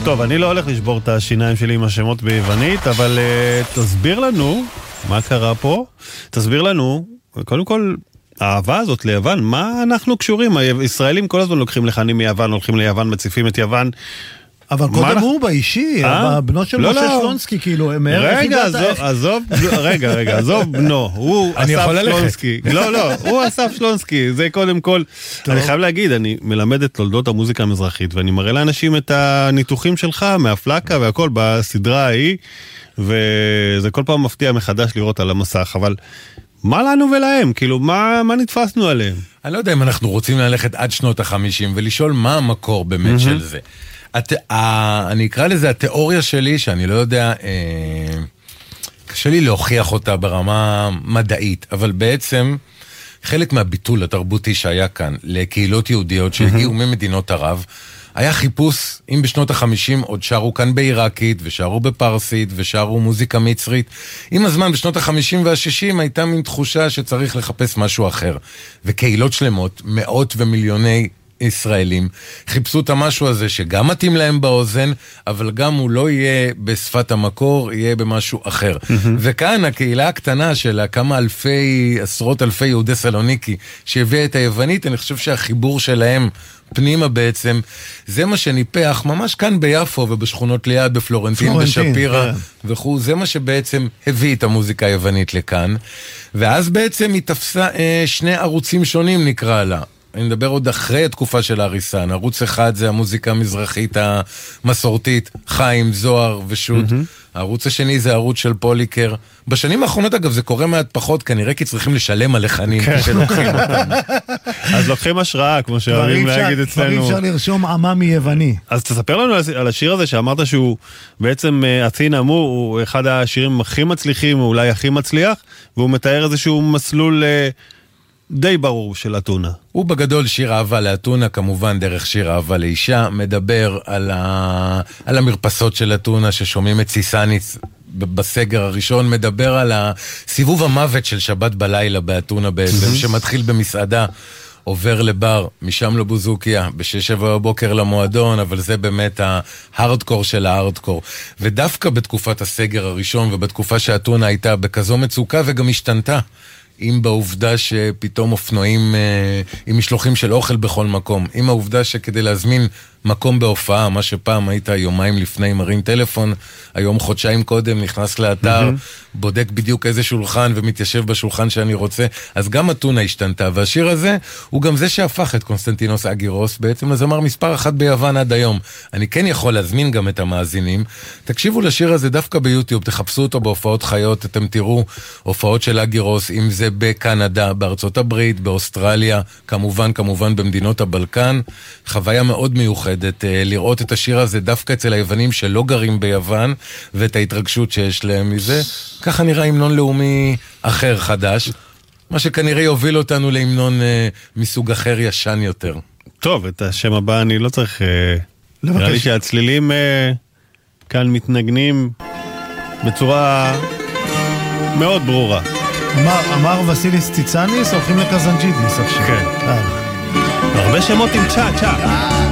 טוב, אני לא הולך לשבור את השיניים שלי עם השמות ביוונית, אבל תסביר לנו מה קרה פה. תסביר לנו, קודם כל, האהבה הזאת ליוון, מה אנחנו קשורים? הישראלים כל הזמן לוקחים לחנים מיוון, הולכים ליוון, מציפים את יוון. אבל קודם הוא באישי, הבנות של משה שלונסקי, כאילו, רגע, עזוב בנו, הוא אסף שלונסקי. לא, הוא אסף שלונסקי, זה קודם כל. אני חייב להגיד, אני מלמד את תולדות המוזיקה המזרחית, ואני מראה לאנשים את הניתוחים שלך, מהפלקה והכל בסדרה ההיא, וזה כל פעם מפתיע מחדש לראות על המסך, אבל מה לנו ולהם? כאילו, מה נתפסנו עליהם? אני לא יודע אם אנחנו רוצים ללכת עד שנות ה-50 ולשאול מה המקור באמת של זה. אני אקרא לזה התיאוריה שלי, שאני לא יודע, קשה לי להוכיח אותה ברמה מדעית, אבל בעצם חלק מהביטול התרבותי שהיה כאן לקהילות יהודיות שהגיעו ממדינות ערב, היה חיפוש, אם בשנות ה-50 עוד שרו כאן בעיראקית, ושרו בפרסית, ושרו מוזיקה מצרית. עם הזמן, בשנות ה-50 וה-60, הייתה מין תחושה שצריך לחפש משהו אחר. וקהילות שלמות, מאות ומיליוני ישראלים, חיפשו את המשהו הזה שגם מתאים להם באוזן, אבל גם הוא לא יהיה בשפת המקור, יהיה במשהו אחר. וכאן הקהילה הקטנה של כמה אלפי, עשרות אלפי יהודי סלוניקי, שהביאה את היוונית, אני חושב שהחיבור שלהם פנימה בעצם, זה מה שניפח ממש כאן ביפו ובשכונות ליד, בפלורנטין, בשפירה וכו', זה מה שבעצם הביא את המוזיקה היוונית לכאן, ואז בעצם היא תפסה שני ערוצים שונים נקרא לה. אני מדבר עוד אחרי התקופה של האריסן. ערוץ אחד זה המוזיקה המזרחית המסורתית, חיים, זוהר ושות. הערוץ השני זה הערוץ של פוליקר. בשנים האחרונות אגב זה קורה מעט פחות, כנראה כי צריכים לשלם על לחנים שלוקחים אותם. אז לוקחים השראה, כמו שאוהבים להגיד אצלנו. אפשר לרשום עמה מיווני. אז תספר לנו על השיר הזה שאמרת שהוא בעצם, אתינה אמור, הוא אחד השירים הכי מצליחים, או אולי הכי מצליח, והוא מתאר איזשהו מסלול די ברור של אתונה. הוא בגדול שיר אהבה לאתונה, כמובן דרך שיר אהבה לאישה, מדבר על המרפסות של אתונה ששומעים את סיסניס בסגר הראשון, מדבר על הסיבוב המוות של שבת בלילה באתונה בעצם, שמתחיל במסעדה, עובר לבר, משם לבוזוקיה, ב6-7 בבוקר למועדון, אבל זה באמת ההארדקור של ההארדקור. ודווקא בתקופת הסגר הראשון ובתקופה שאתונה הייתה בכזו מצוקה וגם השתנתה, אם בעובדה שפתאום אופנועים עם משלוחים של אוכל בכל מקום, אם העובדה שכדי להזמין מקום בהופעה, מה שפעם היית יומיים לפני מרים טלפון, היום חודשיים קודם נכנס לאתר, בודק בדיוק איזה שולחן ומתיישב בשולחן שאני רוצה, אז גם אתונה השתנתה, והשיר הזה הוא גם זה שהפך את קונסטנטינוס אגירוס בעצם לזמר מספר 1 ביוון עד היום. אני כן יכול להזמין גם את המאזינים, תקשיבו לשיר הזה דווקא ביוטיוב, תחפשו אותו בהופעות חיות, אתם תראו הופעות של אגירוס, אם זה בקנדה, בארצות הברית, באוסטרליה, כמובן במדינות הבלקן, חוויה מאוד מיוחדת לראות את השיר הזה דווקא אצל היוונים שלא גרים ביוון, ואת ההתרגשות שיש להם מזה. ככה נראה המנון לאומי אחר חדש, מה שכנראה יוביל אותנו להמנון מסוג אחר ישן יותר. טוב, את השם הבא אני לא צריך, נראה לי שהצלילים כאן מתנגנים בצורה מאוד ברורה. אמר וסיליס ציצניס, הולכים לקזנג'ידניס עכשיו. כן. הרבה שמות עם צ'ה.